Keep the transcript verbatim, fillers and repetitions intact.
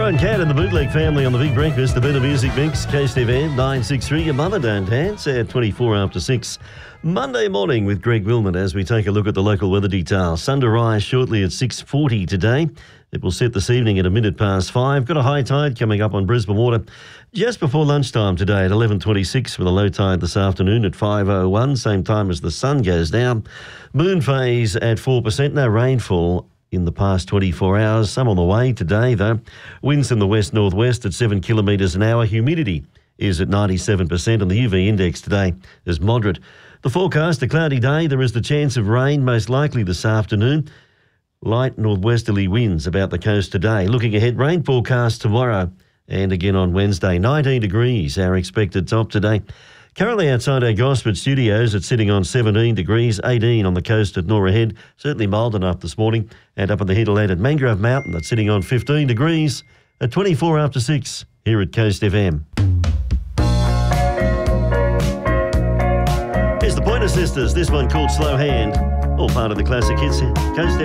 Doro and Cat and the Bootleg Family on the Big Breakfast, the Better Music Mix, Coast F M nine six three. Your mother don't dance at twenty-four after six. Monday morning with Greg Wilman as we take a look at the local weather details. Sun to rise shortly at six forty today. It will set this evening at a minute past five. Got a high tide coming up on Brisbane Water just before lunchtime today at eleven twenty-six, with a low tide this afternoon at five oh one, same time as the sun goes down. Moon phase at four percent, no rainfall in the past twenty-four hours. Some on the way today, though. Winds in the west-northwest at seven kilometres an hour. Humidity is at ninety-seven percent, and the U V index today is moderate. The forecast, a cloudy day. There is the chance of rain, most likely this afternoon. Light northwesterly winds about the coast today. Looking ahead, rain forecast tomorrow and again on Wednesday. nineteen degrees, our expected top today. Currently outside our Gosford studios, it's sitting on seventeen degrees, eighteen on the coast at Norah Head. Certainly mild enough this morning. And up in the hinterland at Mangrove Mountain, that's sitting on fifteen degrees at twenty-four after six here at Coast F M. Here's the Pointer Sisters, this one called Slow Hand. All part of the classic hits, Coast F M.